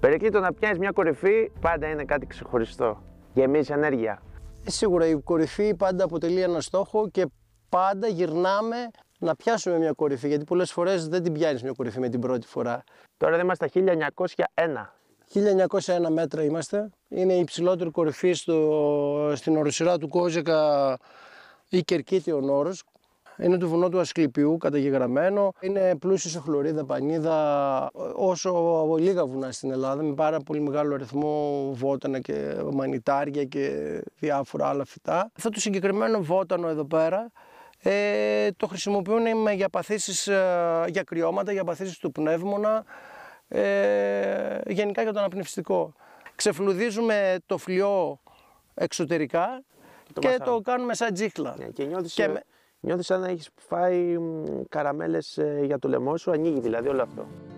Περικλή, το να πιάνεις μια κορυφή πάντα είναι κάτι ξεχωριστό. Γεμίζει ενέργεια. Σίγουρα η κορυφή πάντα αποτελεί ένα στόχο και πάντα γυρνάμε να πιάσουμε μια κορυφή. Γιατί πολλές φορές δεν την πιάνεις μια κορυφή με την πρώτη φορά. Τώρα δεν είμαστε στα 1901. 1901 μέτρα είμαστε. Είναι η υψηλότερη κορυφή στην οροσειρά του Κόζεκα ή Κερκίτιον Όρος. Είναι του βουνό του Ασκληπιού καταγεγραμμένο. Είναι πλούσιο σε χλωρίδα, πανίδα, όσο λίγα βουνά στην Ελλάδα, με πάρα πολύ μεγάλο αριθμό βότανα και μανιτάρια και διάφορα άλλα φυτά. Αυτό το συγκεκριμένο βότανο εδώ πέρα το χρησιμοποιούν για παθήσεις, για κρυώματα, για παθήσεις του πνεύμονα, γενικά για το αναπνευστικό. Ξεφλουδίζουμε το φλοιό εξωτερικά και το κάνουμε σαν τζίχλα. Και νιώθεις σαν να έχεις φάει καραμέλες για το λαιμό σου, ανοίγει δηλαδή όλο αυτό.